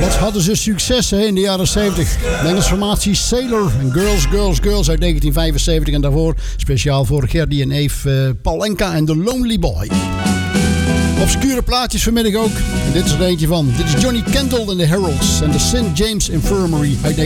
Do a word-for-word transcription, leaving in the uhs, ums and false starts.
Wat hadden ze succes hè, in de jaren zeventig. De Engelse formatie Sailor en Girls, Girls, Girls uit negentien vijfenzeventig. En daarvoor speciaal voor Gerdy en Eve uh, Palenka en The Lonely Boy. Obscure plaatjes vanmiddag ook. En dit is er eentje van. Dit is Johnny Kendall en de Heralds en de Saint James Infirmary uit